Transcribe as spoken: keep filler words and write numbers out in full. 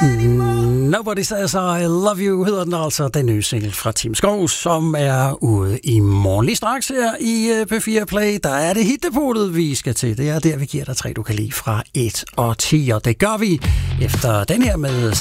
Nobody Says I Love You hedder den altså, den nye single fra Tim Skov, som er ude i morgen. Lige straks her i P fire Play, der er det hitdepotet, vi skal til. Det er der, vi giver dig tre, du kan lide fra et og ti, og det gør vi efter den her med